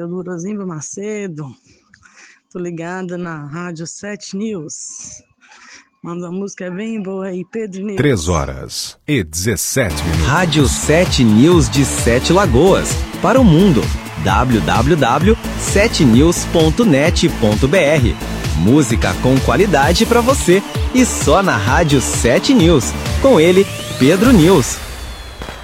Eudorosimba Macedo. Tô ligada na Rádio 7 News. Manda uma música bem boa aí, Pedro News. 3h17. Rádio 7 News de 7 Lagoas. Para o mundo. www.7news.net.br. Música com qualidade para você. E só na Rádio 7 News. Com ele, Pedro News.